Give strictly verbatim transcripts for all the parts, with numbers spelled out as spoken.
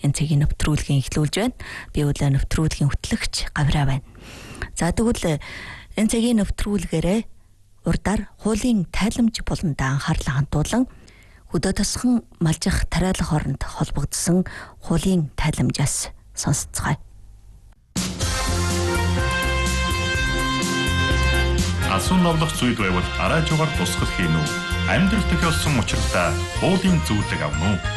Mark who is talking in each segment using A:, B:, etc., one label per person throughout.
A: энэ цагийн нэвтрүүлгийн эхлүүлж байна. Би бол нэвтрүүлгийн хөтлөгч Гавраа байна. За тэгвэл энэ цагийн нэвтрүүлгээрээ урдаар хуулийн тайламж болонд анхаарлаа хандуулан хөдөө тосхон малжих тариалах оронд холбогдсон хуулийн тайламжаас сонсцгоё.
B: Асуун новлох зүйл байвал араажуугаар тусгал хийн үү? Амьдрал тохиолсон учиртай хуулийн зөвлөг авна уу?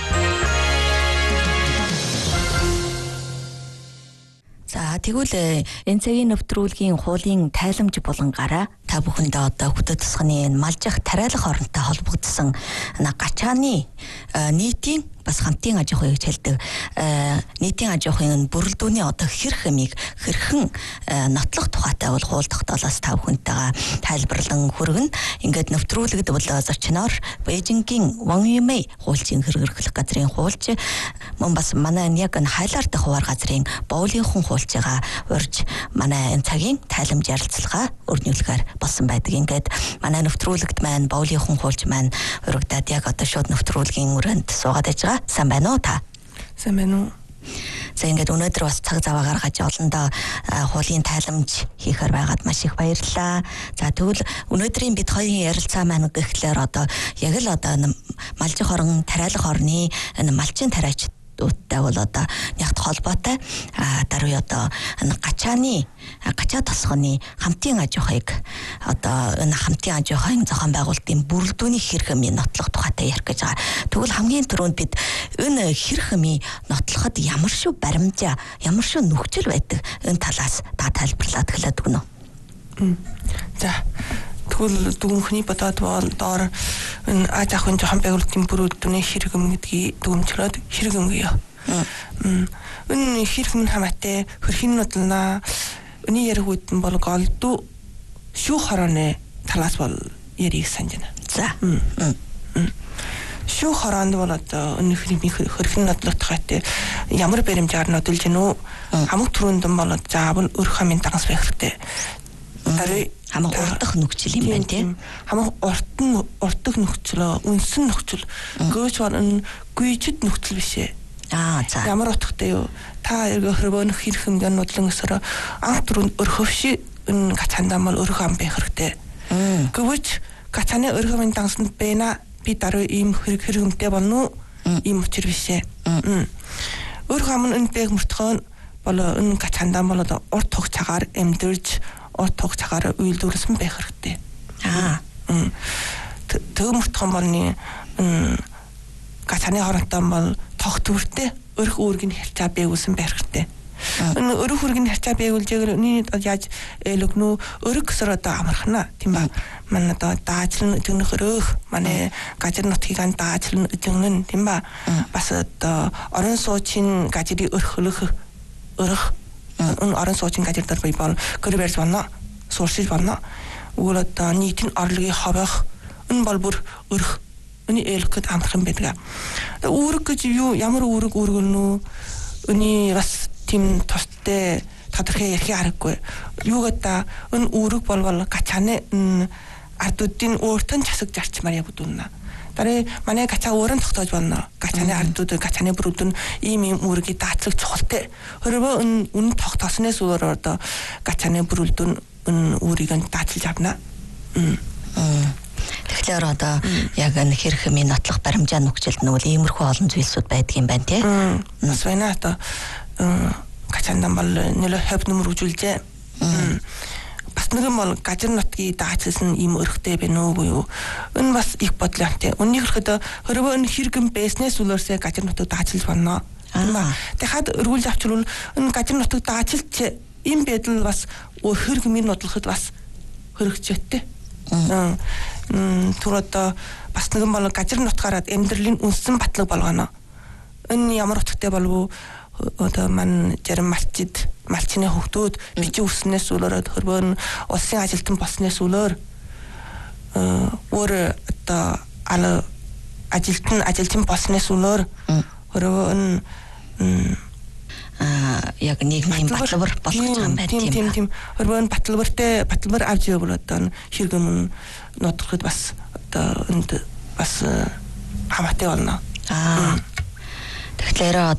A: За тэгвэл энэ цагийн нэвтрүүлгийн хуулийн тайламж болонгараа та бүхэндээ одоо хөдөө тосгоны малжих тариалах оронтой холбогдсон гачааны нийтийн бас хамтын аж ахуйг хэлдэг нийтийн аж ахуйн бүрэлдэхүүний одоо хэрэг хэмийг хэрхэн нотлох тухайтай бол хууль тогтоолоос та бүхэнтэйгээ тайлбарлан хүргэнэ. Ингээд нэвтрүүлэгд бол зочноор Бээжингийн Ван Юмэй хуульчийн хэрэг эрхлэх газрын хуульч мөн бас манай яг энэ хайлаар дах хуваар газрын боолынхон хуульчгаа урьж манай энэ цагийн тайламж ярилцлага өрнүүлэхээр болсон байдаг. Ингээд манай нэвтрүүлэгт маань боолынхон хуульч маань урагдаад яг одоо шууд нэвтрүүлгийн өрөөнд суугаад байж байгаа. Сайн байна уу та?
C: Сайн байна уу?
A: За ингээд өнөөдөр бас цаг зав гаргаж олондоо хуулийн тайламж хийхээр байгаад маш их баярлалаа. За тэгвэл өнөөдрийн бид хоёрын ярилцаа маань гэхлээр одоо яг л одоо малжих орон, тариалах орны энэ малчин тариач тай бол одоо нягт холбоотой даруй одоо гачааны гачаа тосгоны хамтын аж ахуйг одоо энэ хамтын аж ахуйн зохион байгуулалтын бүрэлдэхүүний хэрэг хэмжээ нотлох тухайтай ярих гэж байгаа. Тэгвэл хамгийн түрүүнд бид энэ хэрэг хэмжээ нотлоход ямар шүү баримжаа, ямар шүү нөхцөл байдаг энэ талаас та тайлбарлаад хэлээд өгнө үү?
C: За тэгвэл дүгнхний бодоод бол доор энэ аж ахуйн зохион байгуулалтын бүрэлдэхүүний хэрэг хэмжээ гэдгийг дүгнжлээд хэрэг хэмжээ. Энэ хэрэг хэмжээ хамаатай хөрхийн нодлнаа өний яригууд нь бол голдуу шүү хорооны талаас бол яриг санаж байна.
A: За.
C: Шүү хороонд бол одоо энэ хөрхийн нодлох тухайтай ямар баримжаар нодолж гэнэ үү? Хамаг түрүүнд нь бол заавал өрх хамын дагас байх хэрэгтэй. Даруй
A: хамаг урдах нөхцөл юм байна тийм.
C: Хамаг уртан уртах нөхцөл, үнсэн нөхцөл. Гөөч бол энэ гүйжид нөхцөл биш ээ.
A: Аа за.
C: Ямар утгатай юу? Та эргэх хөрвөн хэрэг хэмжээ нодлон өсөрө анх түрүүнд өрхөвши энэ гацаандаа мал өрх ам байх хэрэгтэй. Гөөч гацааны өрх амын дансанд бэна би даруй ийм хэрэг хэрэгмтэй болно уу? Ийм учир биш ээ. Өрх ам нь энэ бэг мөртгөн бол энэ гацаандаа мал урт хуг цагаар эмдэрж урт хуг цагаар үйлдвэрлэсэн байх хэрэгтэй.
A: Аа.
C: Төгмөртгөн болны гацааны хоронтой бол тогтвортой өрх үүргийн хэрчаа бээгүүлсэн байх хэрэгтэй. Энэ өрх үүргийн хэрчаа бээгүүлжээр үний яаж ээлөгнөө өрх гэсэр одоо амархна тийм ба. Манай одоо даажлан өдгөнөх өрх манай газар нутгийг даажлан өдгөнөн тийм ба. Бас одоо орон суучин газрын өрхөлөх өрх энэ орон суучин газар дээр бий бол гөрбэрс болно сууршиж болно. Үгээр одоо нийтийн орлогын хавах энэ бол бүр өрх өний ээлхэд амархан байдаг. Үүрэг гэж юу ямар үүрэг үүргэнэ өний бас тийм тостой тодорхой ярих аргагүй. Юу гэдэг энэ үүрэг болвол гачааны ардуудын өөртөө часаг зарчмаар явагдана. Дарыг манай гачаа өөрөнд тогтоож байна. Гачааны ардууд гачааны бүрэлдэхүүн ийм ийм үүргийг даацлах чухалтай. Хөрвөө энэ үн тогтооснээс өөр одоо гачааны бүрэлдэхүүн энэ үүрийг даацлаж авна.
A: Тэгэхээр одоо яг энэ хэрэг хэмжээ нотлох баримжаа нөхцөлд нь бол иймэрхүү олон зүйлсүүд байдаг юм байна тий.
C: Бас байна одоо гачаандан бол нэлээд хов нөмөр үзүүлжээ. Бас нэг юм бол газар нутгийн даацсан ийм өрхтэй байна уу юу? Энэ бас их бодлоотой. Үннийг хөрөхөд хөрвөө энэ хэрэгэн байснаас үлээрсээ газар нутаг даацлж байна. Тэгэхэд өргүүлж авчвал энэ газар нутаг даацлж ийм байдал бас хэрэг хэмжээ нотлоход бас хөрөгчтэй. Түр одоо бас нэг юм бол газар нутгаараа амьдралын үнсэн батлаг болгоно. Энэ ямар утгатай болов уу? Одоо мань зарим малчид малчны хөвгтүүд бичиг үснээс үлээрээд хөрвөн улсын ажилтан болснээс үлээр өөр одоо ала ажилтан ажилчин болснээс үлээр хөрвөн
A: яг нийгмийн баталбар болох юм байна тийм.
C: Тийм тийм. Хөрвөн баталбартай баталбар авч явбал одоо хэрэг юм нотлоход бас одоо энд бас хамаатай болно.
A: Аа. Тэгэхээр